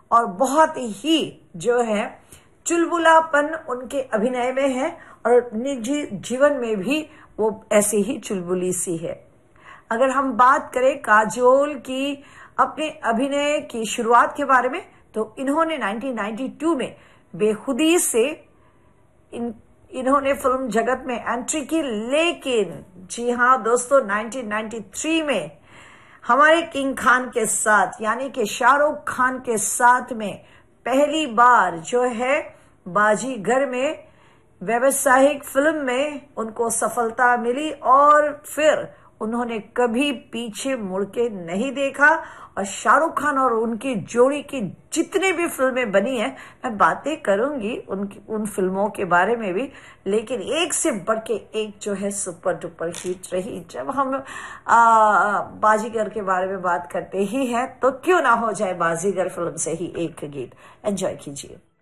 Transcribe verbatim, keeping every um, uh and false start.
और बहुत ही जो है चुलबुलापन उनके अभिनय में है और निजी जीवन में भी वो ऐसी ही चुलबुली सी है। अगर हम बात करें काजोल की अपने अभिनय की शुरुआत के बारे में, तो इन्होंने नाइनटीन नाइंटी टू में बेखुदी से इन इन्होंने फिल्म जगत में एंट्री की, लेकिन जी हाँ दोस्तों, नाइनटीन नाइंटी थ्री में हमारे किंग खान के साथ यानी कि शाहरुख खान के साथ में पहली बार जो है बाजीगर में व्यावसायिक फिल्म में उनको सफलता मिली और फिर उन्होंने कभी पीछे मुड़ के नहीं देखा। और शाहरुख खान और उनकी जोड़ी की जितनी भी फिल्में बनी हैं, मैं बातें करूंगी उनकी उन फिल्मों के बारे में भी, लेकिन एक से बढ़ के एक जो है सुपर डुपर हिट रही। जब हम आ, बाजीगर के बारे में बात करते ही हैं तो क्यों ना हो जाए बाजीगर फिल्म से ही एक गीत। एंजॉय कीजिए।